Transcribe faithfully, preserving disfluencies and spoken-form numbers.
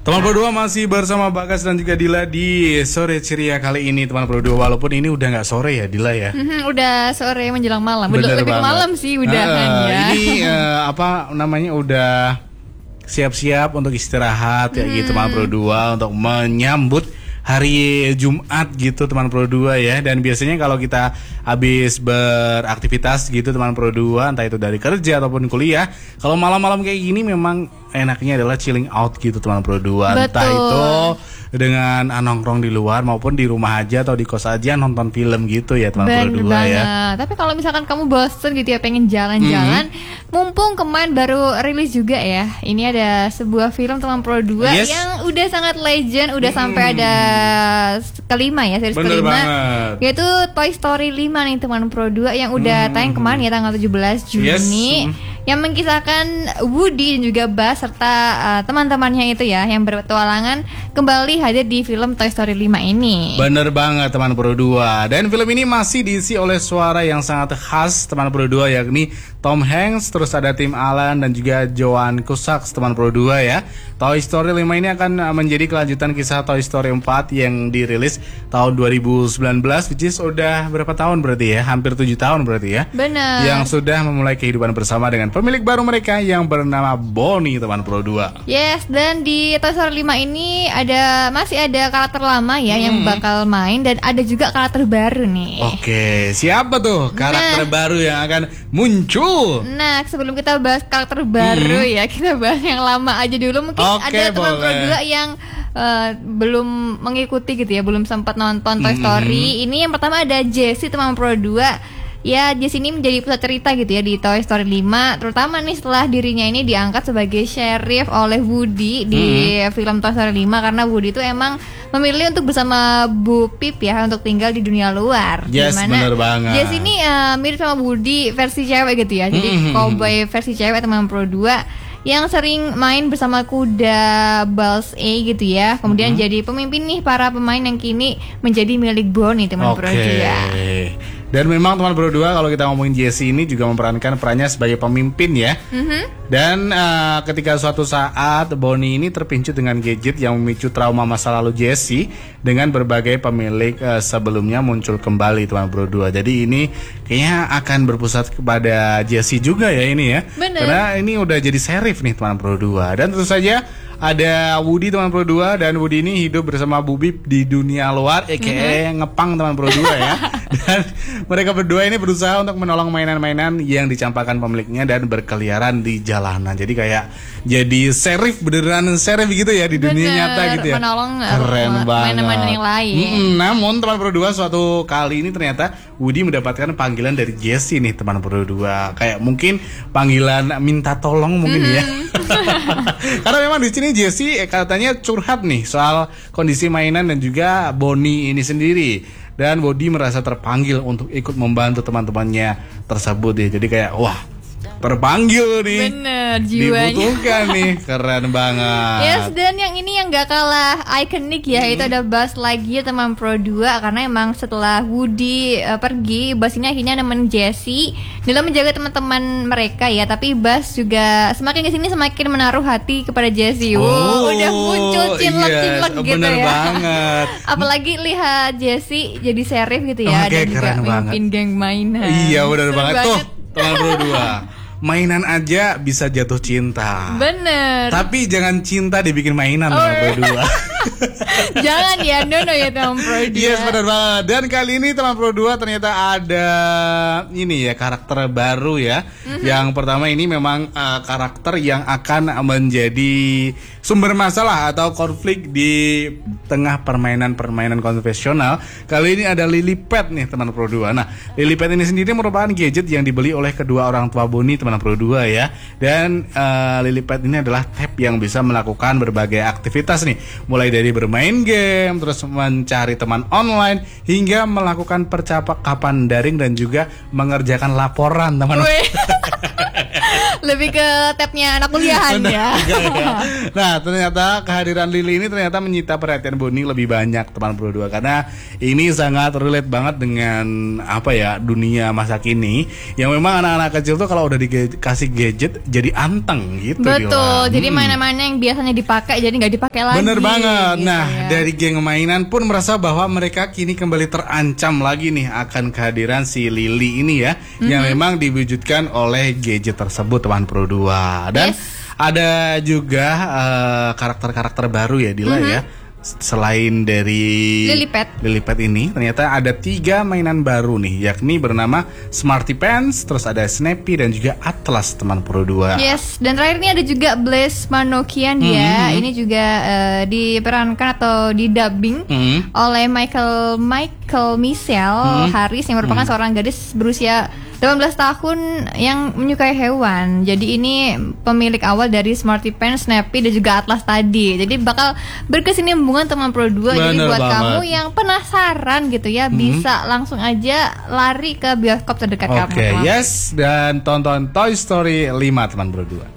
Teman Pro dua masih bersama Bagas dan juga Dila di sore ceria kali ini, teman Pro dua. Walaupun ini udah nggak sore ya, Dila ya. Mm-hmm, udah sore menjelang malam. Bener lebih ke malam sih udahan uh, ya. Ini uh, apa namanya udah siap-siap untuk istirahat ya hmm. gitu, teman Pro dua, untuk menyambut hari Jumat gitu, teman Pro dua ya. Dan biasanya kalau kita habis beraktivitas gitu, teman Pro dua, entah itu dari kerja ataupun kuliah, kalau malam-malam kayak gini memang enaknya adalah chilling out gitu, teman Pro dua. Betul. Entah itu dengan nongkrong di luar maupun di rumah aja atau di kos aja nonton film gitu ya, teman Pro dua ya. Tapi kalau misalkan kamu bosen gitu ya, pengen jalan-jalan, mm-hmm. mumpung kemarin baru rilis juga ya. Ini ada sebuah film teman Pro dua yes. yang udah sangat legend, udah mm. sampai ada kelima ya, series Bener kelima banget. yaitu Toy Story lima nih, teman Pro dua, yang udah mm. tayang kemarin ya, tanggal tujuh belas Juni yes. mm. yang mengkisahkan Woody dan juga Buzz serta uh, teman-temannya itu ya, yang berpetualangan kembali hadir di film Toy Story lima ini. Bener banget, teman Pro dua. Dan film ini masih diisi oleh suara yang sangat khas, teman Pro dua, yakni Tom Hanks, terus ada Tim Allen dan juga Joan Cusack, teman Pro dua ya. Toy Story lima ini akan menjadi kelanjutan kisah Toy Story empat yang dirilis tahun dua ribu sembilan belas, which is udah berapa tahun berarti ya? Hampir tujuh tahun berarti ya. Benar. Yang sudah memulai kehidupan bersama dengan pemilik baru mereka yang bernama Bonnie, teman Pro dua. Yes, dan di Toy Story lima ini ada masih ada karakter lama ya hmm. yang bakal main, dan ada juga karakter baru nih. Oke, siapa tuh karakter nah, baru yang akan muncul? Nah, sebelum kita bahas karakter baru hmm. ya, kita bahas yang lama aja dulu. Mungkin Oke, ada teman boleh. Pro dua yang Uh, belum mengikuti gitu ya, belum sempat nonton Toy Story. Mm-hmm. Ini yang pertama ada Jessie, teman Pro dua. Ya, Jessie ini menjadi pusat cerita gitu ya di Toy Story lima, terutama nih setelah dirinya ini diangkat sebagai sheriff oleh Woody di mm-hmm. film Toy Story lima, karena Woody itu emang memilih untuk bersama Bu Pip ya untuk tinggal di dunia luar. Yes, benar banget. Jessie ini uh, mirip sama Woody versi cewek gitu ya. Jadi mm-hmm. cowboy versi cewek, teman Pro dua, yang sering main bersama kuda Buzz A gitu ya. Kemudian mm-hmm. jadi pemimpin nih para pemain yang kini menjadi milik Bonnie, teman okay. Pro dua. Dan memang teman Pro dua, kalau kita ngomongin Jessie ini juga memperankan perannya sebagai pemimpin ya. Mm-hmm. Dan uh, ketika suatu saat Bonnie ini terpincut dengan gadget yang memicu trauma masa lalu Jessie, dengan berbagai pemilik uh, sebelumnya muncul kembali, teman Pro dua. Jadi ini kayaknya akan berpusat kepada Jessie juga ya ini ya. Bener. Karena ini udah jadi sheriff nih, teman Pro dua. Dan tentu saja ada Woody, teman Pro dua, dan Woody ini hidup bersama Bu Bip di dunia luar, aka mm-hmm. ngepang, teman Pro dua ya. Dan mereka berdua ini berusaha untuk menolong mainan-mainan yang dicampakkan pemiliknya dan berkeliaran di jalanan. Jadi kayak jadi sheriff, beneran sheriff gitu ya di dunia Bener, nyata gitu ya. Menolong keren uh, banget. Mainan-mainan yang lain. Mm-mm. Namun teman Pro dua, suatu kali ini ternyata Woody mendapatkan panggilan dari Jessie nih, teman Pro dua. Kayak mungkin panggilan minta tolong mungkin mm-hmm. ya. Karena memang di sini Jessie eh, katanya curhat nih soal kondisi mainan dan juga Bonnie ini sendiri. Dan Woody merasa terpanggil untuk ikut membantu teman-temannya tersebut ya. Jadi kayak wah, terpanggil nih. Bener, jiwanya dibutuhkan nih, keren banget. Yes, dan yang ini yang gak kalah ikonik ya, hmm. itu ada Buzz Lightyear, teman Pro dua. Karena emang setelah Woody uh, pergi, Buzz ini akhirnya nemenin Jessie dalam menjaga teman-teman mereka ya. Tapi Buzz juga semakin kesini semakin menaruh hati kepada Jessie. Oh, wow, udah muncul cinlok-cinlok yes, gitu bener ya. banget. Apalagi lihat Jessie jadi sheriff gitu ya, okay, dan juga memimpin geng mainan. Iya, bener banget. banget Tuh, teman Pro dua. Mainan aja bisa jatuh cinta. Bener. Tapi jangan cinta dibikin mainan, oh, teman Pro dua. Jangan ya, no no ya, teman Pro dua. Yes, benar banget. Dan kali ini teman Pro dua ternyata ada ini ya, karakter baru ya. Mm-hmm. Yang pertama ini memang uh, karakter yang akan menjadi sumber masalah atau konflik di tengah permainan-permainan konvensional. Kali ini ada Lilypad nih, teman Pro dua. Nah, Lilypad ini sendiri merupakan gadget yang dibeli oleh kedua orang tua Bonnie, teman Pro dua ya. Dan uh, Lilypad ini adalah tab yang bisa melakukan berbagai aktivitas nih, mulai dari bermain game, terus mencari teman online, hingga melakukan percakapan daring dan juga mengerjakan laporan, teman. Lebih ke tabnya anak kuliahan ya. Nah, ternyata kehadiran Lily ini ternyata menyita perhatian Boni lebih banyak teman Pro dua karena ini sangat relate banget dengan apa ya dunia masa kini yang memang anak-anak kecil tuh kalau udah dikasih gadget jadi anteng gitu. Betul. Gila. Jadi Hmm. mainan-mainan yang biasanya dipakai jadi nggak dipakai lagi. Bener banget. Gitu Nah, ya. dari geng mainan pun merasa bahwa mereka kini kembali terancam lagi nih akan kehadiran si Lily ini ya, mm-hmm. yang memang diwujudkan oleh gadget tersebut teman Pro dua. Dan Yes. ada juga uh, karakter-karakter baru ya Dila mm-hmm. ya. Selain dari Lilypad. Lilypad ini ternyata ada tiga mainan baru nih, yakni bernama Smarty Pants, terus ada Snappy dan juga Atlas teman Pro dua. Yes, dan terakhir ini ada juga Blaze Manokian dia. Mm-hmm. Ini juga uh, diperankan atau didubbing Mm-hmm. oleh Michael Michael Michelle Mm-hmm. Harris yang merupakan Mm-hmm. seorang gadis berusia delapan belas tahun yang menyukai hewan. Jadi ini pemilik awal dari Smarty Pants, Snappy dan juga Atlas tadi. Jadi bakal berkesinambungan teman Pro dua. Jadi Bener buat banget. kamu yang penasaran gitu ya, Mm-hmm. bisa langsung aja lari ke bioskop terdekat kamu. Oke, teman. yes, dan tonton Toy Story lima teman Pro dua.